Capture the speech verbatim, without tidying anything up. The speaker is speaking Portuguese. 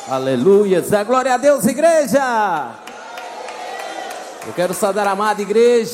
Aleluia. Glória a Deus, igreja. Eu quero saudar a amada igreja.